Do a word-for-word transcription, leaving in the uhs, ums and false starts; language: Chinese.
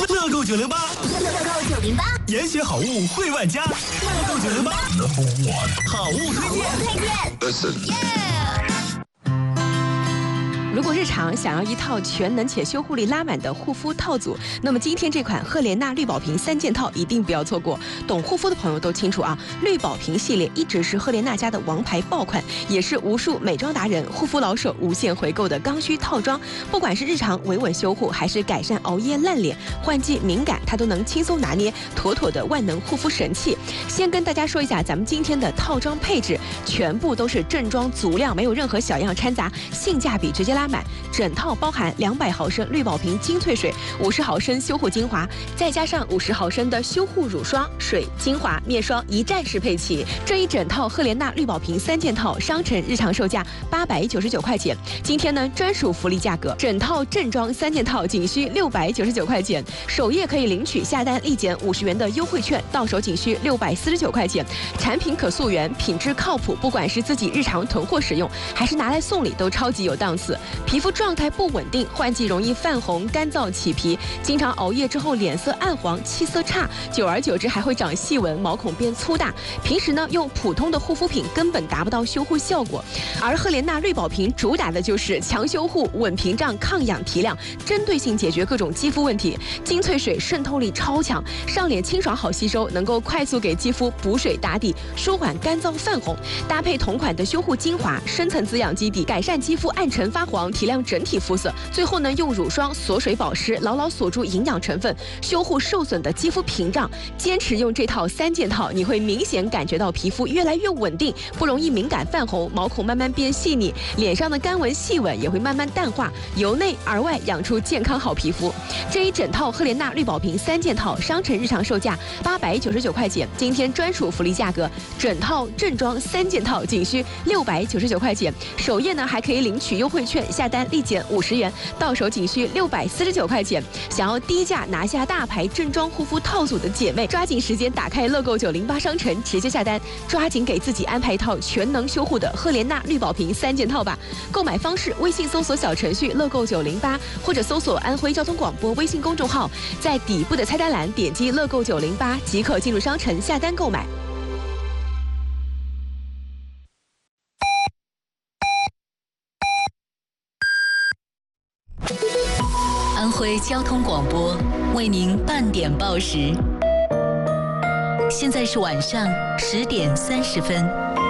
乐购九零八， 乐购九零八， 严选好物惠万家。乐购九零八 ，Number One， 好物推荐。 推荐 Listen。 如果日常想要一套全能且修护力拉满的护肤套组，那么今天这款赫莲娜绿宝瓶三件套一定不要错过。懂护肤的朋友都清楚啊，绿宝瓶系列一直是赫莲娜家的王牌爆款，也是无数美妆达人、护肤老手无限回购的刚需套装。不管是日常维稳修护，还是改善熬夜烂脸、换季敏感，它都能轻松拿捏，妥妥的万能护肤神器。先跟大家说一下咱们今天的套装配置，全部都是正装足量，没有任何小样掺杂，性价比直接拉满。整套包含两百毫升绿宝瓶精粹水、五十毫升修护精华，再加上五十毫升的修护乳霜、水、精华、面霜一站式配齐。这一整套赫莲娜绿宝瓶三件套，商城日常售价八百九十九块钱，今天呢专属福利价格，整套正装三件套仅需六百九十九块钱，首页可以领取下单立减五十元的优惠券，到手仅需六百四十九块钱。产品可溯源，品质靠谱，不管是自己日常囤货使用，还是拿来送礼，都超级有档次。皮肤状态不稳定，换季容易泛红、干燥、起皮，经常熬夜之后脸色暗黄、气色差，久而久之还会长细纹，毛孔变粗大。平时呢用普通的护肤品根本达不到修护效果，而赫莲娜绿宝瓶主打的就是强修护、稳屏障、抗氧提亮，针对性解决各种肌肤问题。精粹水渗透力超强，上脸清爽好吸收，能够快速给肌肤补水打底，舒缓干燥泛红。搭配同款的修护精华，深层滋养基底，改善肌肤暗沉发黄，提亮整体肤色。最后呢，用乳霜锁水保湿，牢牢锁住营养成分，修护受损的肌肤屏障。坚持用这套三件套，你会明显感觉到皮肤越来越稳定，不容易敏感泛红，毛孔慢慢变细腻，脸上的干纹细纹也会慢慢淡化，由内而外养出健康好皮肤。这一整套赫莲娜绿宝瓶三件套，商城日常售价八百九十九块钱，今天专属福利价格，整套正装三件套仅需六百九十九块钱，首页呢还可以领取优惠券，下单立减五十元，到手仅需六百四十九块钱。想要低价拿下大牌正装护肤套组的姐妹，抓紧时间打开乐购九零八商城，直接下单，抓紧给自己安排一套全能修护的赫莲娜绿宝瓶三件套吧。购买方式：微信搜索小程序乐购九零八，或者搜索安徽交通广播微信公众号，在底部的菜单栏点击乐购九零八即可进入商城下单购买。 安徽交通广播为您半点报时，现在是晚上十点三十分。